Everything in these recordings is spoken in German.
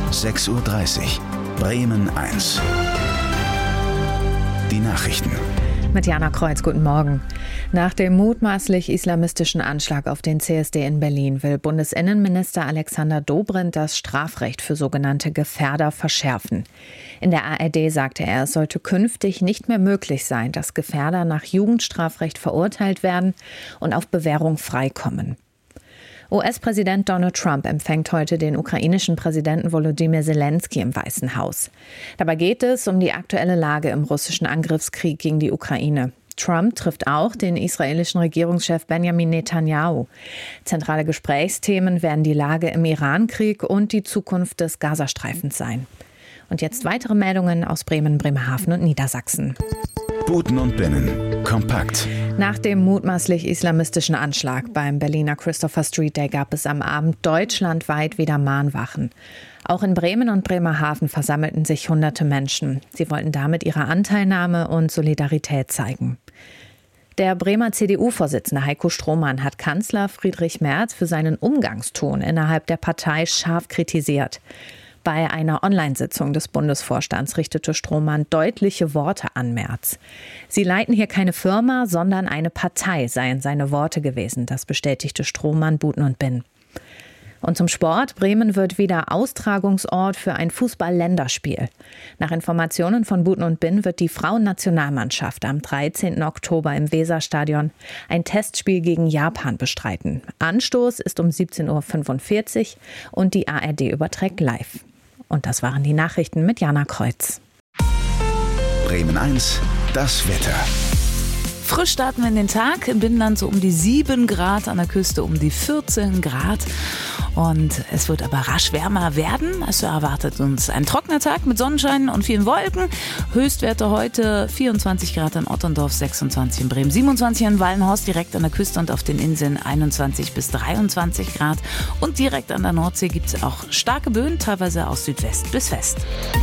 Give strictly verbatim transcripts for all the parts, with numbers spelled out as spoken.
sechs Uhr dreißig. Bremen eins. Die Nachrichten. Mit Jana Kreuz, guten Morgen. Nach dem mutmaßlich islamistischen Anschlag auf den C S D in Berlin will Bundesinnenminister Alexander Dobrindt das Strafrecht für sogenannte Gefährder verschärfen. In der A R D sagte er, es sollte künftig nicht mehr möglich sein, dass Gefährder nach Jugendstrafrecht verurteilt werden und auf Bewährung freikommen. U S-Präsident Donald Trump empfängt heute den ukrainischen Präsidenten Volodymyr Zelensky im Weißen Haus. Dabei geht es um die aktuelle Lage im russischen Angriffskrieg gegen die Ukraine. Trump trifft auch den israelischen Regierungschef Benjamin Netanyahu. Zentrale Gesprächsthemen werden die Lage im Irankrieg und die Zukunft des Gazastreifens sein. Und jetzt weitere Meldungen aus Bremen, Bremerhaven und Niedersachsen. Buten und Binnen. Kompakt. Nach dem mutmaßlich islamistischen Anschlag beim Berliner Christopher Street Day gab es am Abend deutschlandweit wieder Mahnwachen. Auch in Bremen und Bremerhaven versammelten sich hunderte Menschen. Sie wollten damit ihre Anteilnahme und Solidarität zeigen. Der Bremer C D U-Vorsitzende Heiko Strohmann hat Kanzler Friedrich Merz für seinen Umgangston innerhalb der Partei scharf kritisiert. Bei einer Online-Sitzung des Bundesvorstands richtete Strohmann deutliche Worte an Merz. Sie leiten hier keine Firma, sondern eine Partei, seien seine Worte gewesen. Das bestätigte Strohmann, Buten und Binnen. Und zum Sport. Bremen wird wieder Austragungsort für ein Fußball-Länderspiel. Nach Informationen von Buten und Binnen wird die Frauennationalmannschaft am dreizehnten Oktober im Weserstadion ein Testspiel gegen Japan bestreiten. Anstoß ist um siebzehn Uhr fünfundvierzig und die A R D überträgt live. Und das waren die Nachrichten mit Jana Kreuz. Bremen eins, das Wetter. Frisch starten wir in den Tag, im Binnenland so um die sieben Grad, an der Küste um die vierzehn Grad. Und es wird aber rasch wärmer werden. Es erwartet uns ein trockener Tag mit Sonnenschein und vielen Wolken. Höchstwerte heute vierundzwanzig Grad in Otterndorf, sechsundzwanzig in Bremen, siebenundzwanzig in Wallenhorst, direkt an der Küste und auf den Inseln einundzwanzig bis dreiundzwanzig Grad. Und direkt an der Nordsee gibt es auch starke Böen, teilweise aus Südwest bis West.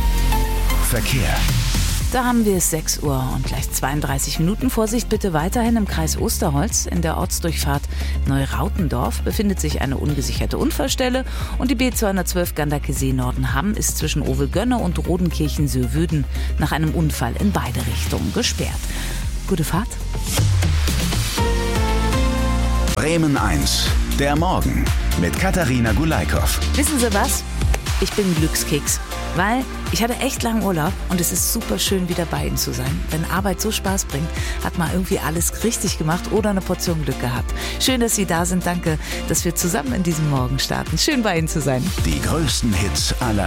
Verkehr. Da haben wir es sechs Uhr und gleich zweiunddreißig Minuten. Vorsicht bitte weiterhin im Kreis Osterholz. In der Ortsdurchfahrt Neurautendorf befindet sich eine ungesicherte Unfallstelle. Und die B zweihundertzwölf Gandakesee-Nordenham ist zwischen Ovelgönne und Rodenkirchen-Söwüden nach einem Unfall in beide Richtungen gesperrt. Gute Fahrt. Bremen eins, der Morgen mit Katharina Gulaikow. Wissen Sie was? Ich bin Glückskeks, weil ich hatte echt langen Urlaub und es ist super schön, wieder bei Ihnen zu sein. Wenn Arbeit so Spaß bringt, hat man irgendwie alles richtig gemacht oder eine Portion Glück gehabt. Schön, dass Sie da sind. Danke, dass wir zusammen in diesem Morgen starten. Schön, bei Ihnen zu sein. Die größten Hits aller